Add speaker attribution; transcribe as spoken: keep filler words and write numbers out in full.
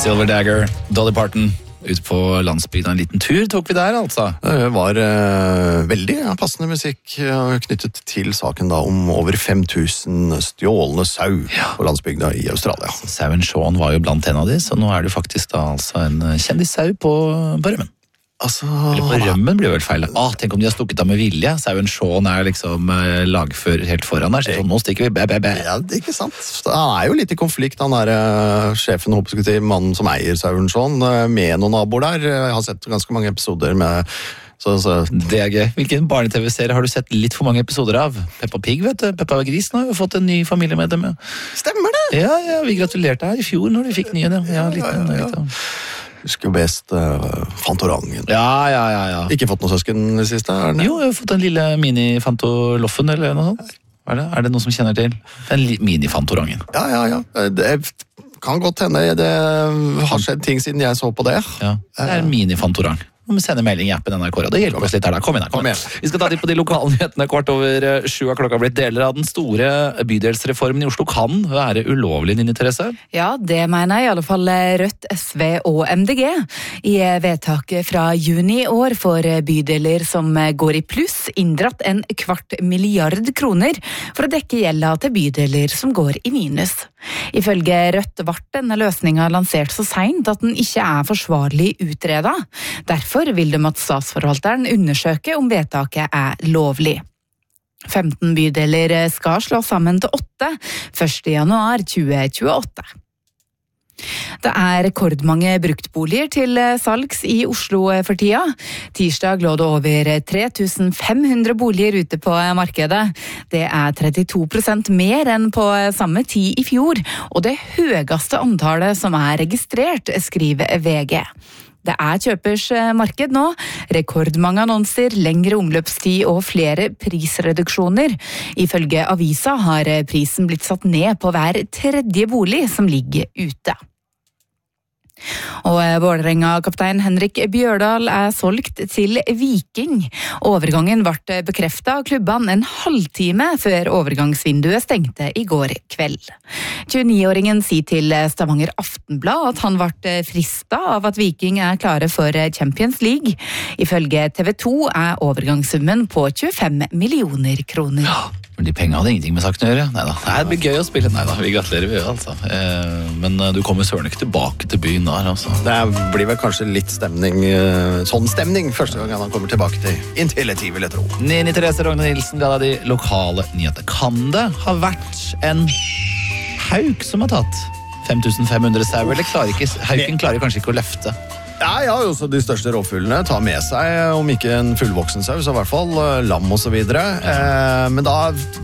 Speaker 1: Silver Dagger, Dolly Parton. Ut på landsbygda en liten tur tok vi der, altså.
Speaker 2: Det var eh, veldig ja, passende musikk eh, knyttet til saken da om over fem tusen stjålne sau ja. På landsbygda i Australia.
Speaker 1: Sauen Sean var jo blant en av de, så nå er det faktisk da altså en kjendissau på, på rømmen.
Speaker 2: Altså...
Speaker 1: Eller på rømmen blir vel feil. Ah, tenk om de har stukket av med vilje. Sauen Sean er liksom eh, lagfører helt foran der, så nå stikker vi, bæ, bæ, bæ.
Speaker 2: Ja, det er ikke sant. Han er jo litt i konflikt, han er uh, sjefen, håper jeg, mannen som eier Sauen Sean, uh, med noen naboer der. Jeg har sett ganske mange episoder med... Så, så.
Speaker 1: Det er gøy. Hvilken barne-T V-serie har du sett litt for mange episoder av? Peppa Pig, vet du. Peppa Grisen har jo fått en ny familiemedlem.
Speaker 2: Stemmer det?
Speaker 1: Ja, ja, vi gratulerte her i fjor når de fikk nye. Ja, litt, ja, ja, ja.
Speaker 2: Litt, husker best uh, Fantorangen.
Speaker 1: Ja, ja, ja, ja.
Speaker 2: Ikke fått noen søsken i det siste? Er det?
Speaker 1: Jo, jeg har fått en lille mini-Fantoloffen eller noe sånt. Er det? Er det noen som kjenner til? En mini-Fantorangen.
Speaker 2: Ja, ja, ja. Det kan godt hende. Det har skjedd ting siden jeg så på det.
Speaker 1: Ja, det er en mini-Fantorang. Vi må sende melding i appen N R K, og det hjelper oss litt her da. Kom igjen, kom igjen. Vi skal ta litt på de lokale nyhetene. Kvart over sju har klokka blitt. Deler av den store bydelsreformen i Oslo kan være ulovlig, Nini Therese?
Speaker 3: Ja, det mener i alle fall Rødt, S V og M D G. I vedtaket fra juni i år får bydeler som går i pluss inndratt en kvart milliard kroner for å dekke gjelda til bydeler som går i minus. Ifølge Rødt ble denne løsningen lansert så sent at den ikke er forsvarlig utredet. Derfor vil de at statsforvalteren undersøke om vedtaket er lovlig. femten bydeler skal slå sammen til åtte første januar tjue tjueåtte. Det er rekordmange bruktboliger til salgs i Oslo for tida. Tirsdag lå det over tre tusen fem hundre boliger ute på markedet. Det er trettito prosent mer enn på samme tid i fjor, og det høyeste antallet som er registrert, skriver V G. Det er kjøpers marked nå, rekordmange annonser, lengre omløpstid og flere prisreduksjoner. Ifølge avisa har prisen blitt satt ned på hver tredje bolig som ligger ute. Og Vålerenga-kaptein Henrik Bjørdal er solgt til Viking. Overgangen ble bekreftet av klubbene en halvtime før overgangsvinduet stengte i går kveld. tjueni-åringen sier til Stavanger Aftenblad at han ble fristet av at Viking er klare for Champions League. Ifølge T V to er overgangssummen på tjuefem millioner kroner.
Speaker 1: Ja. Men de pengene hadde ingenting med saken å gjøre. Neida, det blir gøy å spille. Neida, vi gratulerer vi, altså. Eh, men du kommer søren ikke tilbake til byen der, altså.
Speaker 2: Det blir vel kanskje litt stemning, sånn stemning, første gang han kommer tilbake til Intility, vil jeg tro.
Speaker 1: Nini Therese Rogna Nilsen, det er de lokale nyheter. Kan det ha vært en hauk som har tatt fem tusen fem hundre sau, eller klarer ikke, hauken klarer kanskje ikke å løfte?
Speaker 2: Ja, ja, også de største rovfuglene tar med seg, om ikke en fullvoksen sau, så i hvert fall lam og så videre. Eh, men da